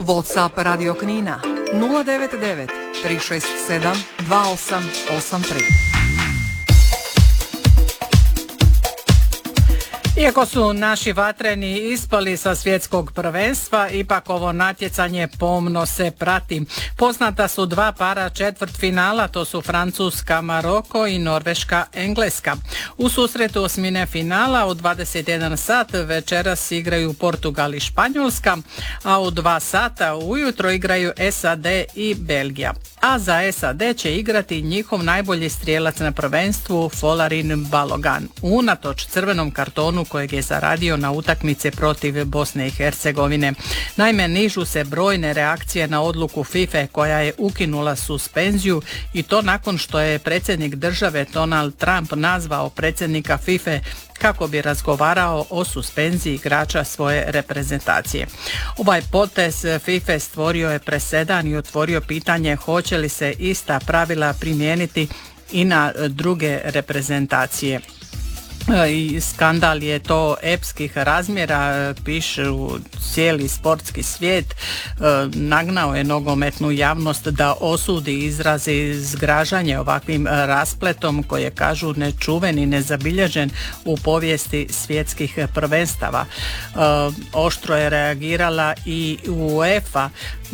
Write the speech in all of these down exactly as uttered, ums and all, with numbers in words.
WhatsApp Radio Knina nula devet devet tri šest sedam dva osam osam tri. Iako su naši vatreni ispali sa svjetskog prvenstva, ipak ovo natjecanje pomno se prati. Poznata su dva para četvrtfinala, to su Francuska Maroko i Norveška Engleska. U susretu osmine finala u dvadeset jedan sat večeras igraju Portugal i Španjolska, a u dva sata ujutro igraju S A D i Belgija. A za S A D će igrati njihov najbolji strijelac na prvenstvu Folarin Balogan, unatoč crvenom kartonu kojeg je zaradio na utakmice protiv Bosne i Hercegovine. Naime, nižu se brojne reakcije na odluku FIFA koja je ukinula suspenziju, i to nakon što je predsjednik države Donald Trump nazvao predsjednika FIFA kako bi razgovarao o suspenziji igrača svoje reprezentacije. Ovaj potez FIFA stvorio je presedan i otvorio pitanje hoće li se ista pravila primijeniti i na druge reprezentacije. I skandal je to epskih razmjera, pišu cijeli sportski svijet, nagnao je nogometnu javnost da osudi izrazi zgražanje ovakvim raspletom koji je, kažu, nečuven i nezabilježen u povijesti svjetskih prvenstava. Oštro je reagirala i UEFA,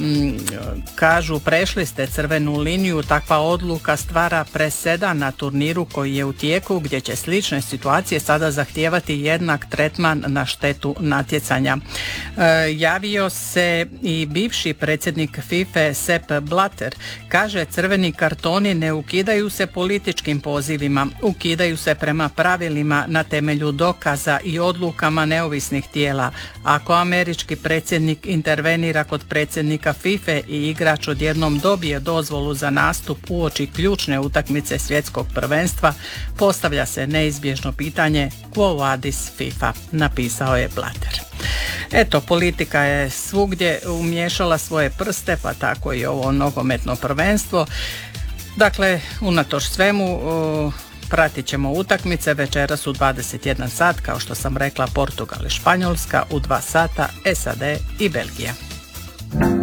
kažu prešli ste crvenu liniju, takva odluka stvara presedan na turniru koji je u tijeku, gdje će slične situacije sada zahtijevati jednak tretman na štetu natjecanja. E, javio se i bivši predsjednik FIFA Sepp Blatter. Kaže, crveni kartoni ne ukidaju se političkim pozivima, ukidaju se prema pravilima na temelju dokaza i odlukama neovisnih tijela. Ako američki predsjednik intervenira kod predsjednika FIFA i igrač odjednom dobije dozvolu za nastup uoči ključne utakmice svjetskog prvenstva, postavlja se neizbježno pitanje quo vadis FIFA, napisao je Blatter. Eto, politika je svugdje umiješala svoje prste, pa tako i ovo nogometno prvenstvo. Dakle, unatoč svemu, uh, pratit ćemo utakmice. Večeras u dvadeset jedan sat, kao što sam rekla, Portugal i Španjolska, u dva sata S A D i Belgija.